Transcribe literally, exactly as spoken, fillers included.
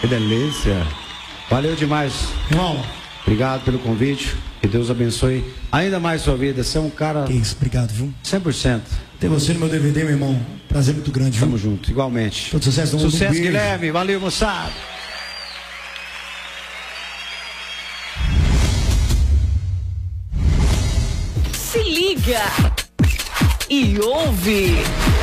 Que delícia. Valeu demais. Irmão. Obrigado pelo convite. Que Deus abençoe ainda mais sua vida. Você é um cara... Que isso, obrigado, viu? cem por cento. Ter você no meu D V D, meu irmão. Prazer muito grande, viu? Tamo junto, igualmente. Todo sucesso, um Sucesso, beijo. Guilherme. Valeu, moçada. Se liga e ouve.